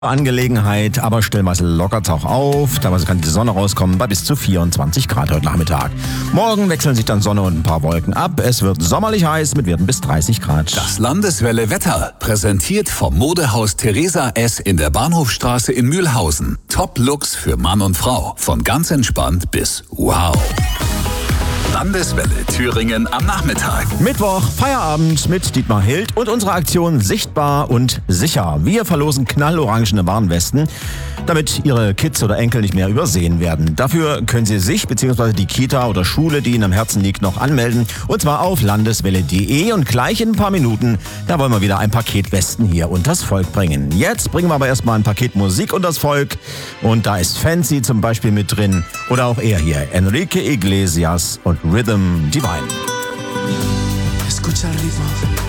Angelegenheit, aber stellenweise lockert es auch auf. Teilweise kann die Sonne rauskommen bei bis zu 24 Grad heute Nachmittag. Morgen wechseln sich dann Sonne und ein paar Wolken ab. Es wird sommerlich heiß mit Werten bis 30 Grad. Das Landeswelle Wetter, präsentiert vom Modehaus Theresa S. in der Bahnhofstraße in Mühlhausen. Top-Looks für Mann und Frau. Von ganz entspannt bis wow. Landeswelle Thüringen am Nachmittag. Mittwoch, Feierabend mit Dietmar Hild und unsere Aktion Sichtbar und Sicher. Wir verlosen knallorangene Warnwesten, damit Ihre Kids oder Enkel nicht mehr übersehen werden. Dafür können Sie sich bzw. die Kita oder Schule, die Ihnen am Herzen liegt, noch anmelden. Und zwar auf landeswelle.de. Und gleich in ein paar Minuten, da wollen wir wieder ein Paket Westen hier unters Volk bringen. Jetzt bringen wir aber erstmal ein Paket Musik unters Volk. Und da ist Fancy zum Beispiel mit drin. Oder auch er hier, Enrique Iglesias und Rhythm Divine. Escucha el ritmo.